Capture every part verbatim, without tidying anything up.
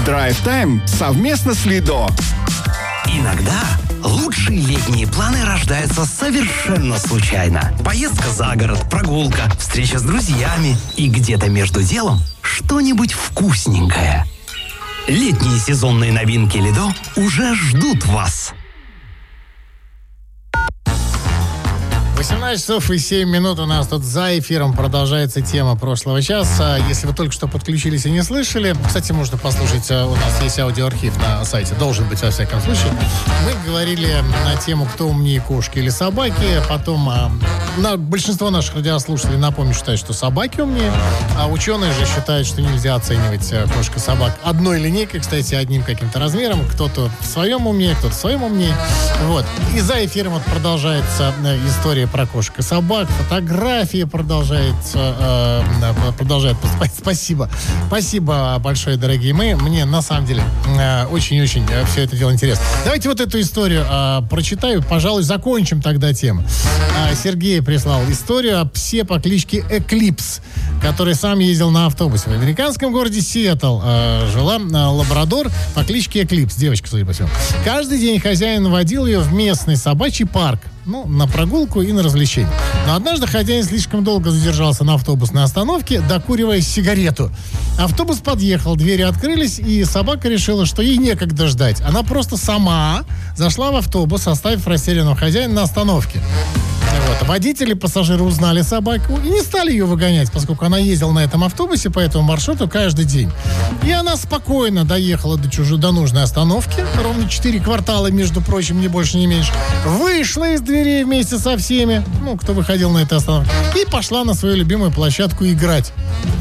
Драйв-тайм совместно с Лидо. Иногда лучшие летние планы рождаются совершенно случайно. Поездка за город, прогулка, встреча с друзьями и где-то между делом что-нибудь вкусненькое. Летние сезонные новинки Лидо уже ждут вас. восемнадцать часов и семь минут у нас тут за эфиром продолжается тема прошлого часа. Если вы только что подключились и не слышали, кстати, можно послушать, у нас есть аудиоархив на сайте, должен быть во всяком случае. Мы говорили на тему, кто умнее, кошки или собаки. Потом на, большинство наших радиослушателей, напомню, считают, что собаки умнее, а ученые же считают, что нельзя оценивать кошек и собак одной линейкой, кстати, одним каким-то размером. Кто-то в своем умнее, кто-то в своем умнее. Вот. И за эфиром вот продолжается история про кошек и собак, фотографии продолжается, э, продолжает. Спасибо. Спасибо большое, дорогие мои. Мне, на самом деле, э, очень-очень все это дело интересно. Давайте вот эту историю э, прочитаю. Пожалуй, закончим тогда тему. Э, Сергей прислал историю о псе по кличке Эклипс, который сам ездил на автобусе. В американском городе Сиэтл э, жила э, лабрадор по кличке Эклипс. Девочка, судя по всему. Каждый день хозяин водил ее в местный собачий парк. Ну, на прогулку и на развлечение. Но однажды хозяин слишком долго задержался на автобусной остановке, докуривая сигарету. Автобус подъехал, двери открылись, и собака решила, что ей некогда ждать. Она просто сама зашла в автобус, оставив растерянного хозяина на остановке. Вот. Водители, пассажиры узнали собаку и не стали ее выгонять, поскольку она ездила на этом автобусе по этому маршруту каждый день. И она спокойно доехала до чужой, до нужной остановки, ровно четыре квартала, между прочим, не больше, не меньше. Вышла из дверей вместе со всеми, ну, кто выходил на эту остановку, и пошла на свою любимую площадку играть.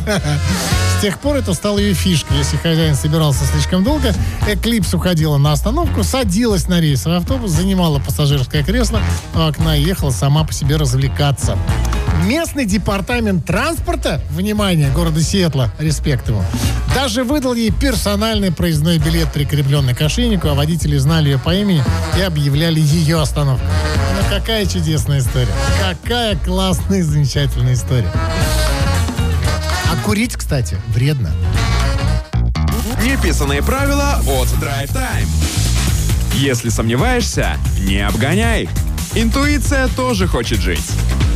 С тех пор это стало ее фишкой. Если хозяин собирался слишком долго, Эклипс уходила на остановку, садилась на рейсовый автобус, занимала пассажирское кресло у окна и ехала сама по себе развлекаться. Местный департамент транспорта, внимание, города Сиэтла, респект ему, даже выдал ей персональный проездной билет, прикрепленный к ошейнику, а водители знали ее по имени и объявляли ее остановку. Ну, какая чудесная история. Какая классная и замечательная история. А курить, кстати, вредно. Неписанные правила от Drive Time. Если сомневаешься, не обгоняй. Интуиция тоже хочет жить.